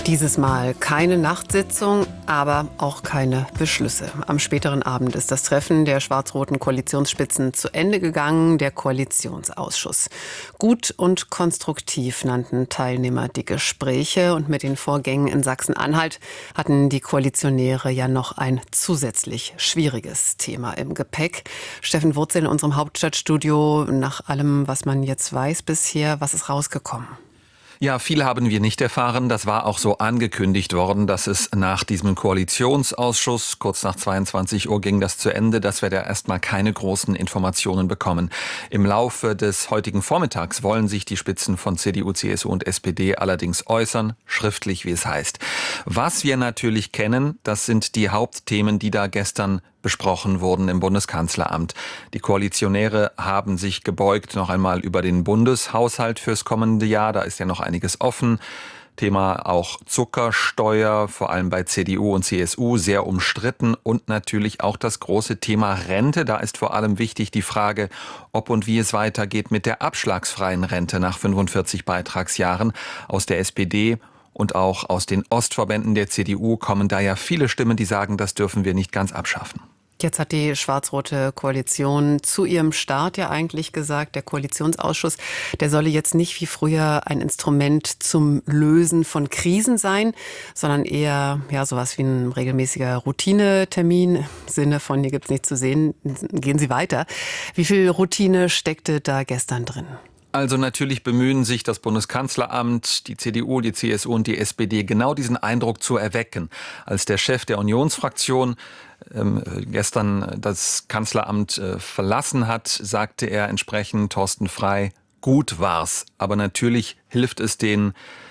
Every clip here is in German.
Dieses Mal keine Nachtsitzung, aber auch keine Beschlüsse. Am späteren Abend ist das Treffen der schwarz-roten Koalitionsspitzen zu Ende gegangen, der Koalitionsausschuss. Gut und konstruktiv nannten Teilnehmer die Gespräche, und mit den Vorgängen in Sachsen-Anhalt hatten die Koalitionäre ja noch ein zusätzlich schwieriges Thema im Gepäck. Steffen Wurzel in unserem Hauptstadtstudio. Nach allem, was man jetzt weiß bisher, was ist rausgekommen? Ja, viel haben wir nicht erfahren. Das war auch so angekündigt worden, dass es nach diesem Koalitionsausschuss, kurz nach 22 Uhr ging das zu Ende, dass wir da erstmal keine großen Informationen bekommen. Im Laufe des heutigen Vormittags wollen sich die Spitzen von CDU, CSU und SPD allerdings äußern, schriftlich, wie es heißt. Was wir natürlich kennen, das sind die Hauptthemen, die da gestern besprochen wurden im Bundeskanzleramt. Die Koalitionäre haben sich gebeugt noch einmal über den Bundeshaushalt fürs kommende Jahr. Da ist ja noch einiges offen. Thema auch Zuckersteuer, vor allem bei CDU und CSU, sehr umstritten. Und natürlich auch das große Thema Rente. Da ist vor allem wichtig die Frage, ob und wie es weitergeht mit der abschlagsfreien Rente nach 45 Beitragsjahren. Aus der SPD und auch aus den Ostverbänden der CDU kommen da ja viele Stimmen, die sagen, das dürfen wir nicht ganz abschaffen. Jetzt hat die schwarz-rote Koalition zu ihrem Start ja eigentlich gesagt, der Koalitionsausschuss, der solle jetzt nicht wie früher ein Instrument zum Lösen von Krisen sein, sondern eher sowas wie ein regelmäßiger Routinetermin im Sinne von, hier gibt's nichts zu sehen, gehen Sie weiter. Wie viel Routine steckte da gestern drin? Also natürlich bemühen sich das Bundeskanzleramt, die CDU, die CSU und die SPD, genau diesen Eindruck zu erwecken. Als der Chef der Unionsfraktion gestern das Kanzleramt verlassen hat, sagte er entsprechend, Thorsten Frey, gut war's. Aber natürlich hilft es den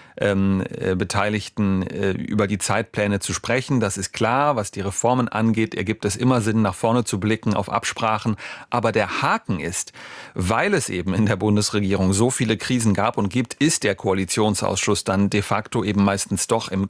Beteiligten über die Zeitpläne zu sprechen. Das ist klar, was die Reformen angeht, ergibt es immer Sinn, nach vorne zu blicken auf Absprachen. Aber der Haken ist, weil es eben in der Bundesregierung so viele Krisen gab und gibt, ist der Koalitionsausschuss dann de facto eben meistens doch im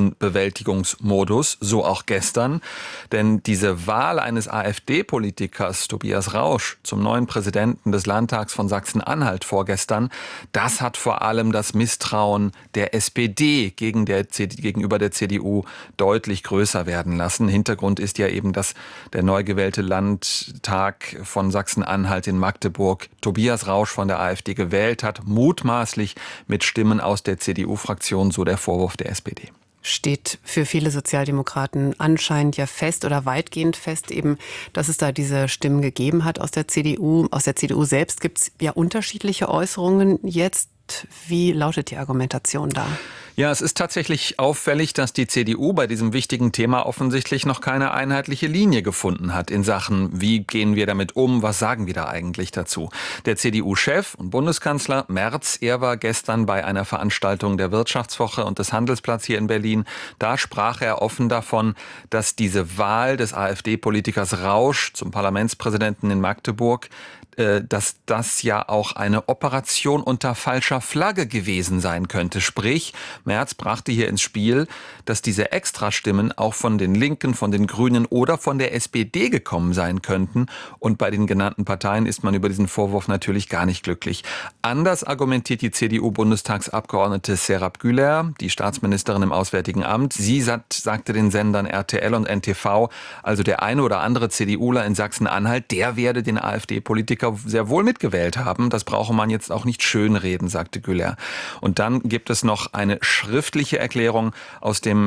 Krisenbewältigungsmodus, so auch gestern. Denn diese Wahl eines AfD-Politikers, Tobias Rausch, zum neuen Präsidenten des Landtags von Sachsen-Anhalt vorgestern, das hat vor allem das Misstrauen der SPD gegenüber der CDU deutlich größer werden lassen. Hintergrund ist ja eben, dass der neu gewählte Landtag von Sachsen-Anhalt in Magdeburg Tobias Rausch von der AfD gewählt hat, mutmaßlich mit Stimmen aus der CDU-Fraktion, so der Vorwurf der SPD. Steht für viele Sozialdemokraten anscheinend ja fest oder weitgehend fest eben, dass es da diese Stimmen gegeben hat aus der CDU. Aus der CDU selbst gibt es ja unterschiedliche Äußerungen jetzt. Wie lautet die Argumentation da? Ja, es ist tatsächlich auffällig, dass die CDU bei diesem wichtigen Thema offensichtlich noch keine einheitliche Linie gefunden hat in Sachen, wie gehen wir damit um, was sagen wir da eigentlich dazu. Der CDU-Chef und Bundeskanzler Merz, er war gestern bei einer Veranstaltung der Wirtschaftswoche und des Handelsplatz hier in Berlin. Da sprach er offen davon, dass diese Wahl des AfD-Politikers Rausch zum Parlamentspräsidenten in Magdeburg, dass das ja auch eine Operation unter falscher Flagge gewesen sein könnte. Sprich, Merz brachte hier ins Spiel, dass diese Extrastimmen auch von den Linken, von den Grünen oder von der SPD gekommen sein könnten. Und bei den genannten Parteien ist man über diesen Vorwurf natürlich gar nicht glücklich. Anders argumentiert die CDU-Bundestagsabgeordnete Serap Güler, die Staatsministerin im Auswärtigen Amt. Sie sagte den Sendern RTL und NTV, also der eine oder andere CDUler in Sachsen-Anhalt, der werde den AfD-Politiker sehr wohl mitgewählt haben. Das brauche man jetzt auch nicht schönreden, sagte Güler. Und dann gibt es noch eine schriftliche Erklärung aus dem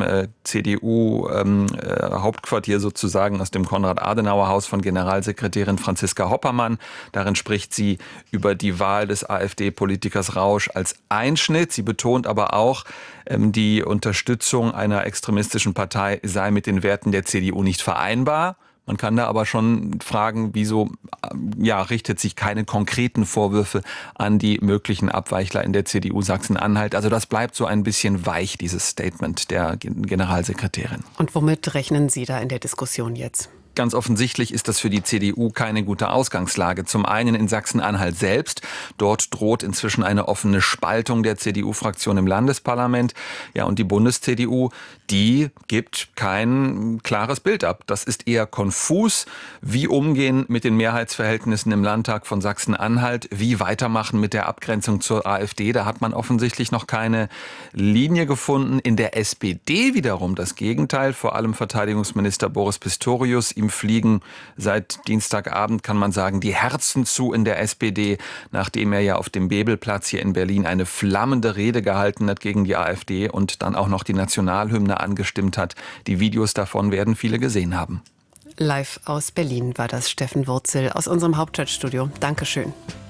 CDU-Hauptquartier sozusagen, aus dem Konrad-Adenauer-Haus von Generalsekretärin Franziska Hoppermann. Darin spricht sie über die Wahl des AfD-Politikers Rausch als Einschnitt. Sie betont aber auch, die Unterstützung einer extremistischen Partei sei mit den Werten der CDU nicht vereinbar. Man kann da aber schon fragen, wieso richtet sich keine konkreten Vorwürfe an die möglichen Abweichler in der CDU Sachsen-Anhalt. Also das bleibt so ein bisschen weich, dieses Statement der Generalsekretärin. Und womit rechnen Sie da in der Diskussion jetzt? Ganz offensichtlich ist das für die CDU keine gute Ausgangslage. Zum einen in Sachsen-Anhalt selbst. Dort droht inzwischen eine offene Spaltung der CDU-Fraktion im Landesparlament. Ja, und die Bundes-CDU, die gibt kein klares Bild ab. Das ist eher konfus. Wie umgehen mit den Mehrheitsverhältnissen im Landtag von Sachsen-Anhalt? Wie weitermachen mit der Abgrenzung zur AfD? Da hat man offensichtlich noch keine Linie gefunden. In der SPD wiederum das Gegenteil. Vor allem Verteidigungsminister Boris Pistorius. Ihm fliegen seit Dienstagabend, kann man sagen, die Herzen zu in der SPD, nachdem er ja auf dem Bebelplatz hier in Berlin eine flammende Rede gehalten hat gegen die AfD und dann auch noch die Nationalhymne angestimmt hat. Die Videos davon werden viele gesehen haben. Live aus Berlin war das Steffen Wurzel aus unserem Hauptstadtstudio. Dankeschön.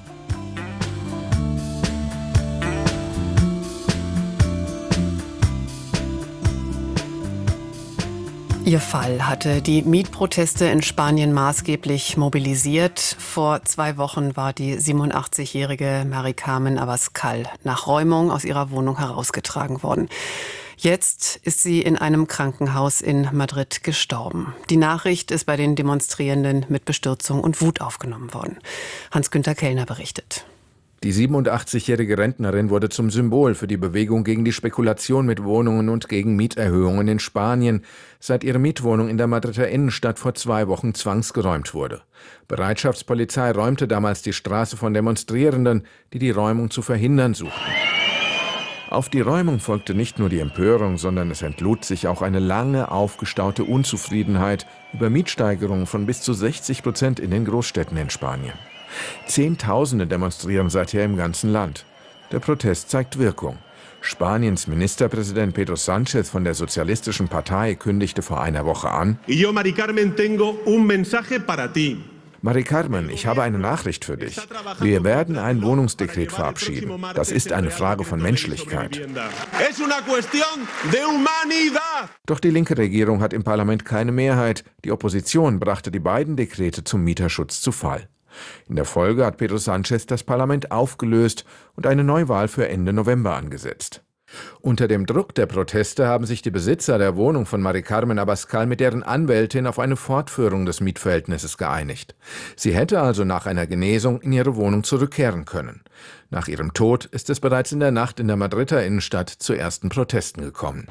Ihr Fall hatte die Mietproteste in Spanien maßgeblich mobilisiert. Vor 2 Wochen war die 87-jährige Mari Carmen Abascal nach Räumung aus ihrer Wohnung herausgetragen worden. Jetzt ist sie in einem Krankenhaus in Madrid gestorben. Die Nachricht ist bei den Demonstrierenden mit Bestürzung und Wut aufgenommen worden. Hans-Günther Kellner berichtet. Die 87-jährige Rentnerin wurde zum Symbol für die Bewegung gegen die Spekulation mit Wohnungen und gegen Mieterhöhungen in Spanien, seit ihre Mietwohnung in der Madrider Innenstadt vor 2 Wochen zwangsgeräumt wurde. Bereitschaftspolizei räumte damals die Straße von Demonstrierenden, die die Räumung zu verhindern suchten. Auf die Räumung folgte nicht nur die Empörung, sondern es entlud sich auch eine lange aufgestaute Unzufriedenheit über Mietsteigerungen von bis zu 60% in den Großstädten in Spanien. Zehntausende demonstrieren seither im ganzen Land. Der Protest zeigt Wirkung. Spaniens Ministerpräsident Pedro Sánchez von der Sozialistischen Partei kündigte vor einer Woche an: Mari Carmen, tengo un mensaje para ti. Mari Carmen, ich habe eine Nachricht für dich. Wir werden ein Wohnungsdekret verabschieden. Das ist eine Frage von Menschlichkeit. Doch die linke Regierung hat im Parlament keine Mehrheit. Die Opposition brachte die beiden Dekrete zum Mieterschutz zu Fall. In der Folge hat Pedro Sánchez das Parlament aufgelöst und eine Neuwahl für Ende November angesetzt. Unter dem Druck der Proteste haben sich die Besitzer der Wohnung von Mari Carmen Abascal mit deren Anwältin auf eine Fortführung des Mietverhältnisses geeinigt. Sie hätte also nach einer Genesung in ihre Wohnung zurückkehren können. Nach ihrem Tod ist es bereits in der Nacht in der Madrider Innenstadt zu ersten Protesten gekommen.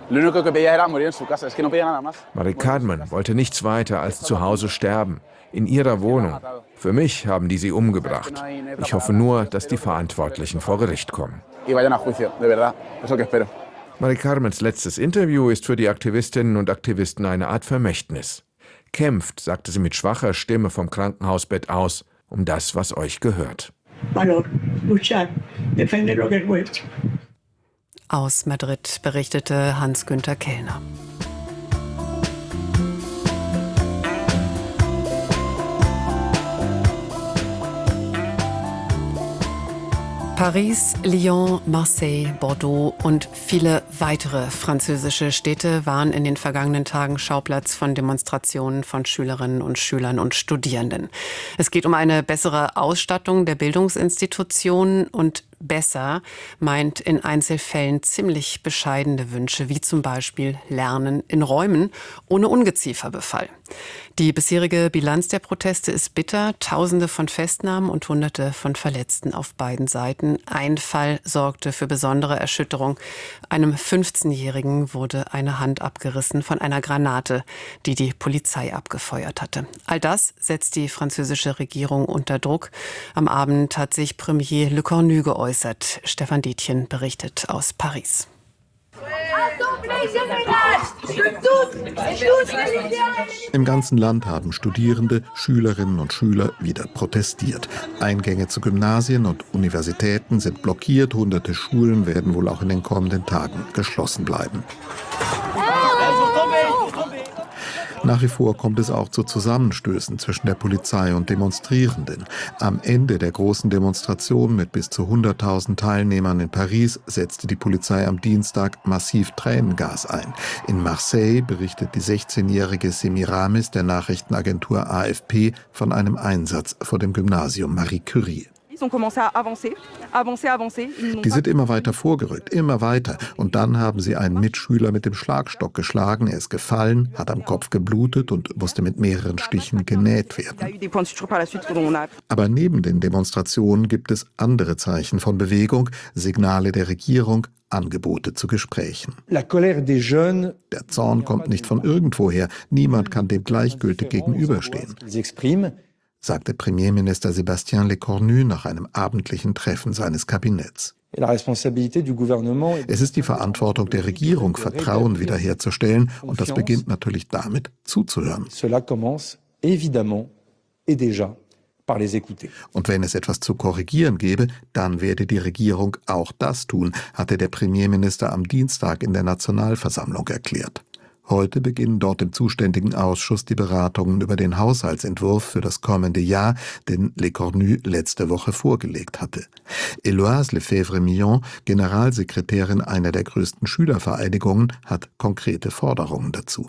Mari Carmen wollte nichts weiter als zu Hause sterben, in ihrer Wohnung. Für mich haben die sie umgebracht. Ich hoffe nur, dass die Verantwortlichen vor Gericht kommen. Mari Carmens letztes Interview ist für die Aktivistinnen und Aktivisten eine Art Vermächtnis. Kämpft, sagte sie mit schwacher Stimme vom Krankenhausbett aus, um das, was euch gehört. Aus Madrid berichtete Hans-Günther Kellner. Paris, Lyon, Marseille, Bordeaux und viele weitere französische Städte waren in den vergangenen Tagen Schauplatz von Demonstrationen von Schülerinnen und Schülern und Studierenden. Es geht um eine bessere Ausstattung der Bildungsinstitutionen und besser meint in Einzelfällen ziemlich bescheidene Wünsche, wie zum Beispiel Lernen in Räumen ohne Ungezieferbefall. Die bisherige Bilanz der Proteste ist bitter. Tausende von Festnahmen und Hunderte von Verletzten auf beiden Seiten. Ein Fall sorgte für besondere Erschütterung. Einem 15-Jährigen wurde eine Hand abgerissen von einer Granate, die die Polizei abgefeuert hatte. All das setzt die französische Regierung unter Druck. Am Abend hat sich Premier Le Cornu geäußert. Stefan Dietjen berichtet aus Paris. Im ganzen Land haben Studierende, Schülerinnen und Schüler wieder protestiert. Eingänge zu Gymnasien und Universitäten sind blockiert. Hunderte Schulen werden wohl auch in den kommenden Tagen geschlossen bleiben. Nach wie vor kommt es auch zu Zusammenstößen zwischen der Polizei und Demonstrierenden. Am Ende der großen Demonstration mit bis zu 100.000 Teilnehmern in Paris setzte die Polizei am Dienstag massiv Tränengas ein. In Marseille berichtet die 16-jährige Semiramis der Nachrichtenagentur AFP von einem Einsatz vor dem Gymnasium Marie Curie. Die sind immer weiter vorgerückt, immer weiter. Und dann haben sie einen Mitschüler mit dem Schlagstock geschlagen. Er ist gefallen, hat am Kopf geblutet und musste mit mehreren Stichen genäht werden. Aber neben den Demonstrationen gibt es andere Zeichen von Bewegung, Signale der Regierung, Angebote zu Gesprächen. Der Zorn kommt nicht von irgendwoher. Niemand kann dem gleichgültig gegenüberstehen, sagte Premierminister Sébastien Lecornu nach einem abendlichen Treffen seines Kabinetts. Es ist die Verantwortung der Regierung, Vertrauen wiederherzustellen, und das beginnt natürlich damit, zuzuhören. Und wenn es etwas zu korrigieren gäbe, dann werde die Regierung auch das tun, hatte der Premierminister am Dienstag in der Nationalversammlung erklärt. Heute beginnen dort im zuständigen Ausschuss die Beratungen über den Haushaltsentwurf für das kommende Jahr, den Lecornu letzte Woche vorgelegt hatte. Eloise Lefebvre-Millon, Generalsekretärin einer der größten Schülervereinigungen, hat konkrete Forderungen dazu.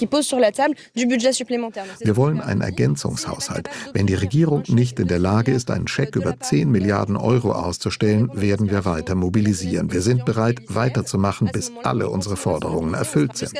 Wir wollen einen Ergänzungshaushalt. Wenn die Regierung nicht in der Lage ist, einen Scheck über 10 Milliarden Euro auszustellen, werden wir weiter mobilisieren. Wir sind bereit, weiterzumachen, bis alle unsere Forderungen erfüllt sind.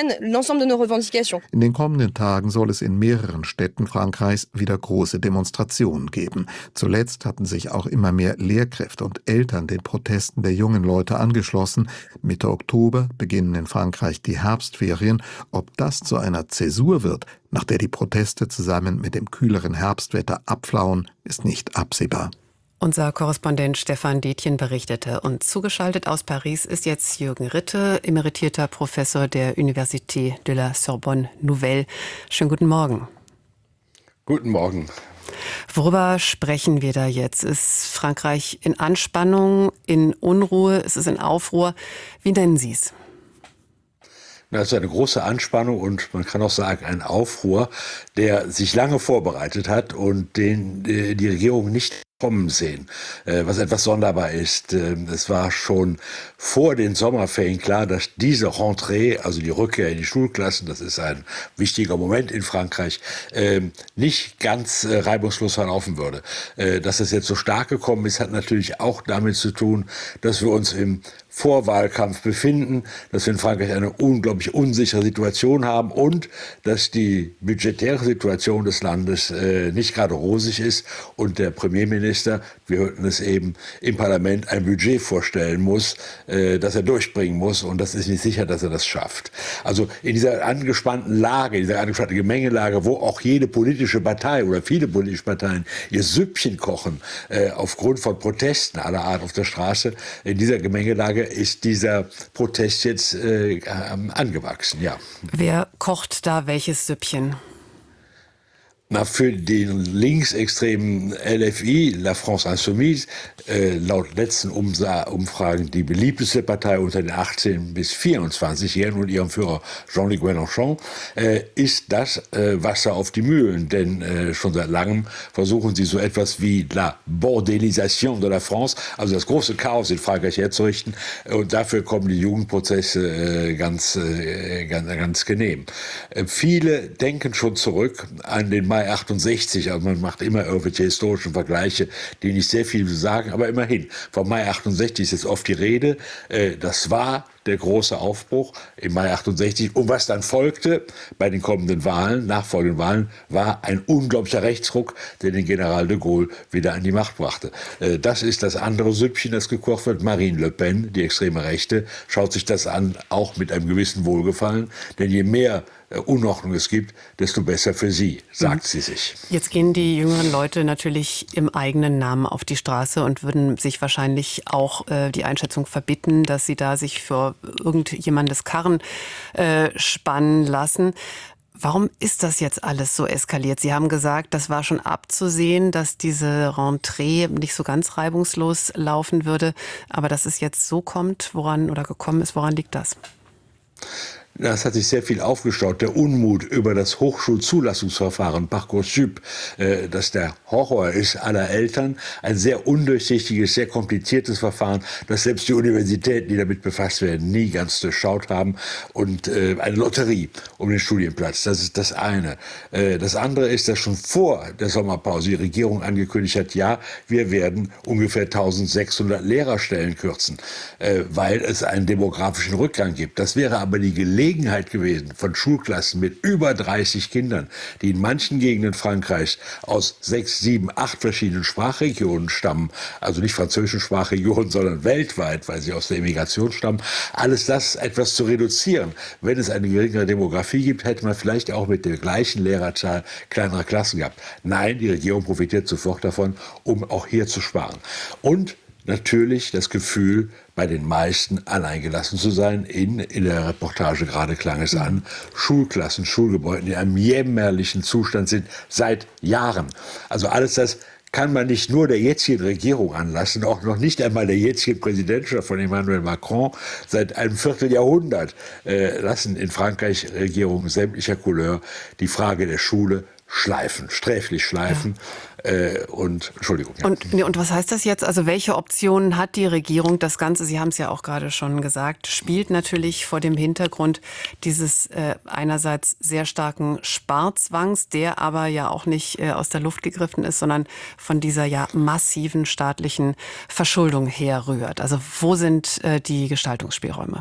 In den kommenden Tagen soll es in mehreren Städten Frankreichs wieder große Demonstrationen geben. Zuletzt hatten sich auch immer mehr Lehrkräfte und Eltern den Protesten der jungen Leute angeschlossen. Mitte Oktober beginnen in Frankreich die Herbstferien. Ob das zu einer Zäsur wird, nach der die Proteste zusammen mit dem kühleren Herbstwetter abflauen, ist nicht absehbar. Unser Korrespondent Stefan Detjen berichtete. Und zugeschaltet aus Paris ist jetzt Jürgen Ritte, emeritierter Professor der Université de la Sorbonne Nouvelle. Schönen guten Morgen. Guten Morgen. Worüber sprechen wir da jetzt? Ist Frankreich in Anspannung, in Unruhe, ist es in Aufruhr? Wie nennen Sie es? Das ist eine große Anspannung und man kann auch sagen ein Aufruhr, der sich lange vorbereitet hat und den die Regierung nicht kommen sehen, was etwas sonderbar ist. Es war schon vor den Sommerferien klar, dass diese Rentrée, also die Rückkehr in die Schulklassen, das ist ein wichtiger Moment in Frankreich, nicht ganz reibungslos verlaufen würde. Dass es jetzt so stark gekommen ist, hat natürlich auch damit zu tun, dass wir uns im Vorwahlkampf befinden, dass wir in Frankreich eine unglaublich unsichere Situation haben und dass die budgetäre Situation des Landes nicht gerade rosig ist und der Premierminister, wir hörten es eben, im Parlament ein Budget vorstellen muss, das er durchbringen muss, und das ist nicht sicher, dass er das schafft. Also in dieser angespannten Lage, dieser angespannten Gemengelage, wo auch jede politische Partei oder viele politische Parteien ihr Süppchen kochen, aufgrund von Protesten aller Art auf der Straße, in dieser Gemengelage ist dieser Protest jetzt angewachsen, ja. Wer kocht da welches Süppchen? Na, für den linksextremen LFI, La France Insoumise, laut letzten Umfragen die beliebteste Partei unter den 18- bis 24-Jährigen und ihrem Führer Jean-Luc Mélenchon, ist das Wasser auf die Mühlen. Denn schon seit langem versuchen sie so etwas wie la Bordelisation de la France, also das große Chaos in Frankreich herzurichten. Und dafür kommen die Jugendprozesse ganz genehm. Viele denken schon zurück an den Mai 68, also man macht immer irgendwelche historischen Vergleiche, die nicht sehr viel sagen, aber immerhin, vom Mai 68 ist jetzt oft die Rede, das war der große Aufbruch im Mai 68. Und was dann folgte bei den kommenden Wahlen, nachfolgenden Wahlen, war ein unglaublicher Rechtsruck, der den General de Gaulle wieder an die Macht brachte. Das ist das andere Süppchen, das gekocht wird. Marine Le Pen, die extreme Rechte, schaut sich das an, auch mit einem gewissen Wohlgefallen. Denn je mehr Unordnung es gibt, desto besser für sie, sagt sie sich. Jetzt gehen die jüngeren Leute natürlich im eigenen Namen auf die Straße und würden sich wahrscheinlich auch die Einschätzung verbitten, dass sie da sich für irgendjemandes Karren spannen lassen. Warum ist das jetzt alles so eskaliert? Sie haben gesagt, das war schon abzusehen, dass diese Rentrée nicht so ganz reibungslos laufen würde. Aber dass es jetzt so kommt, woran liegt das? Das hat sich sehr viel aufgestaut. Der Unmut über das Hochschulzulassungsverfahren Parcoursup, das der Horror ist aller Eltern. Ein sehr undurchsichtiges, sehr kompliziertes Verfahren, das selbst die Universitäten, die damit befasst werden, nie ganz durchschaut haben. Und eine Lotterie um den Studienplatz. Das ist das eine. Das andere ist, dass schon vor der Sommerpause die Regierung angekündigt hat, ja, wir werden ungefähr 1600 Lehrerstellen kürzen, weil es einen demografischen Rückgang gibt. Das wäre aber die Gelegenheit gewesen von Schulklassen mit über 30 Kindern, die in manchen Gegenden Frankreichs aus 6, 7, 8 verschiedenen Sprachregionen stammen, also nicht französischen Sprachregionen, sondern weltweit, weil sie aus der Emigration stammen, alles das etwas zu reduzieren. Wenn es eine geringere Demografie gibt, hätte man vielleicht auch mit der gleichen Lehrerzahl kleinere Klassen gehabt. Nein, die Regierung profitiert sofort davon, um auch hier zu sparen. Und natürlich das Gefühl, bei den meisten alleingelassen zu sein. In der Reportage gerade klang es an, Schulklassen, Schulgebäude, die in einem jämmerlichen Zustand sind seit Jahren. Also alles das kann man nicht nur der jetzigen Regierung anlassen, auch noch nicht einmal der jetzigen Präsidentschaft von Emmanuel Macron. Seit einem Vierteljahrhundert lassen in Frankreich Regierungen sämtlicher Couleur die Frage der Schule schleifen, sträflich schleifen. Entschuldigung. Ja. Und was heißt das jetzt? Also welche Optionen hat die Regierung? Das Ganze, Sie haben es ja auch gerade schon gesagt, spielt natürlich vor dem Hintergrund dieses einerseits sehr starken Sparzwangs, der aber ja auch nicht aus der Luft gegriffen ist, sondern von dieser ja massiven staatlichen Verschuldung herrührt. Also wo sind die Gestaltungsspielräume?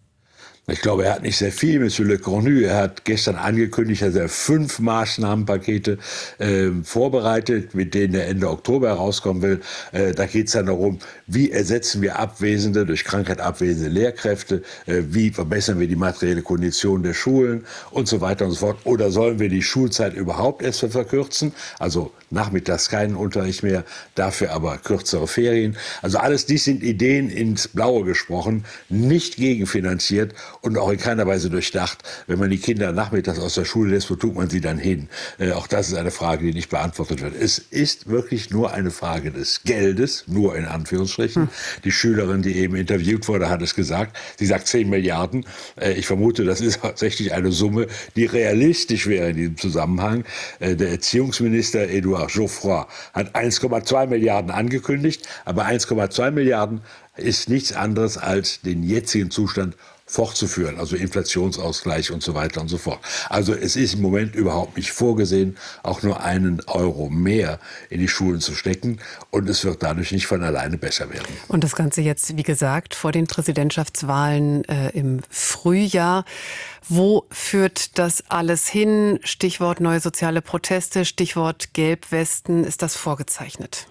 Ich glaube, er hat nicht sehr viel, Monsieur Le Cornu. Er hat gestern angekündigt, dass er 5 Maßnahmenpakete vorbereitet, mit denen er Ende Oktober herauskommen will. Da geht es dann darum, wie ersetzen wir abwesende, durch Krankheit abwesende Lehrkräfte, wie verbessern wir die materielle Kondition der Schulen und so weiter und so fort. Oder sollen wir die Schulzeit überhaupt erst verkürzen? Also nachmittags keinen Unterricht mehr, dafür aber kürzere Ferien. Also alles dies sind Ideen ins Blaue gesprochen, nicht gegenfinanziert und auch in keiner Weise durchdacht. Wenn man die Kinder nachmittags aus der Schule lässt, wo tut man sie dann hin? Auch das ist eine Frage, die nicht beantwortet wird. Es ist wirklich nur eine Frage des Geldes, nur in Anführungsstrichen. Die Schülerin, die eben interviewt wurde, hat es gesagt. Sie sagt 10 Milliarden. Ich vermute, das ist tatsächlich eine Summe, die realistisch wäre in diesem Zusammenhang. Der Erziehungsminister Edouard Geoffroy hat 1,2 Milliarden angekündigt, aber 1,2 Milliarden ist nichts anderes als den jetzigen Zustand fortzuführen, also Inflationsausgleich und so weiter und so fort. Also es ist im Moment überhaupt nicht vorgesehen, auch nur einen Euro mehr in die Schulen zu stecken und es wird dadurch nicht von alleine besser werden. Und das Ganze jetzt, wie gesagt, vor den Präsidentschaftswahlen im Frühjahr. Wo führt das alles hin? Stichwort neue soziale Proteste, Stichwort Gelbwesten. Ist das vorgezeichnet?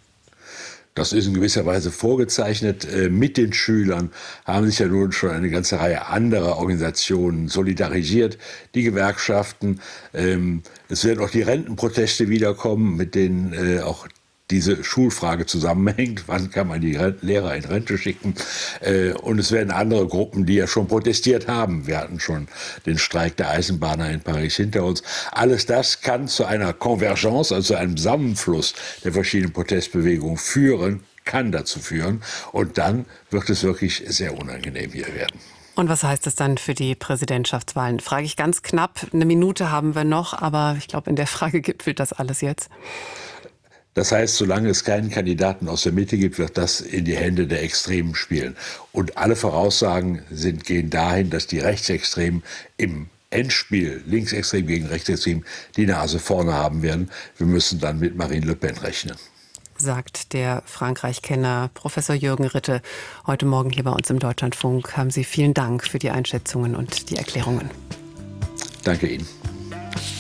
Das ist in gewisser Weise vorgezeichnet. Mit den Schülern haben sich ja nun schon eine ganze Reihe anderer Organisationen solidarisiert. Die Gewerkschaften, es werden auch die Rentenproteste wiederkommen, mit denen auch diese Schulfrage zusammenhängt. Wann kann man die Lehrer in Rente schicken? Und es werden andere Gruppen, die ja schon protestiert haben. Wir hatten schon den Streik der Eisenbahner in Paris hinter uns. Alles das kann zu einer Konvergenz, also zu einem Zusammenfluss der verschiedenen Protestbewegungen führen, kann dazu führen. Und dann wird es wirklich sehr unangenehm hier werden. Und was heißt das dann für die Präsidentschaftswahlen? Frage ich ganz knapp. 1 Minute haben wir noch, aber ich glaube, in der Frage gipfelt das alles jetzt. Das heißt, solange es keinen Kandidaten aus der Mitte gibt, wird das in die Hände der Extremen spielen. Und alle Voraussagen gehen dahin, dass die Rechtsextremen im Endspiel, Linksextrem gegen Rechtsextrem, die Nase vorne haben werden. Wir müssen dann mit Marine Le Pen rechnen. Sagt der Frankreich-Kenner Professor Jürgen Ritte heute Morgen hier bei uns im Deutschlandfunk. Haben Sie vielen Dank für die Einschätzungen und die Erklärungen. Danke Ihnen.